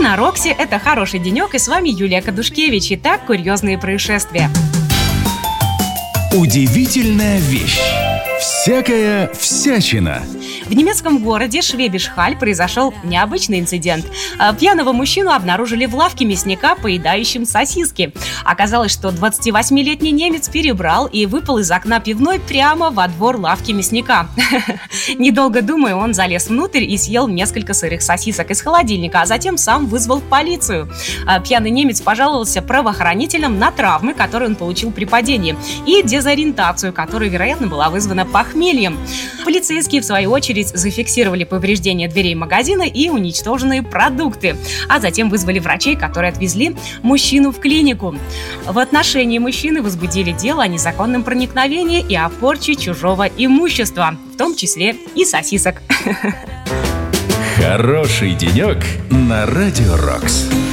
на Роксе, это «Хороший денек», и с вами Юлия Кадушкевич. Итак, курьезные происшествия. Удивительная вещь. Всякая всячина. В немецком городе Швебиш-Халь произошел необычный инцидент. Пьяного мужчину обнаружили в лавке мясника, поедающим сосиски. Оказалось, что 28-летний немец перебрал и выпал из окна пивной прямо во двор лавки мясника. Недолго думая, он залез внутрь и съел несколько сырых сосисок из холодильника, а затем сам вызвал полицию. Пьяный немец пожаловался правоохранителям на травмы, которые он получил при падении, и дезориентацию, которая, вероятно, была вызвана похмельем. Полицейские, в свою очередь, зафиксировали повреждения дверей магазина и уничтоженные продукты, а затем вызвали врачей, которые отвезли мужчину в клинику. В отношении мужчины возбудили дело о незаконном проникновении и о порче чужого имущества, в том числе и сосисок. Хороший денек на Радио Рокс.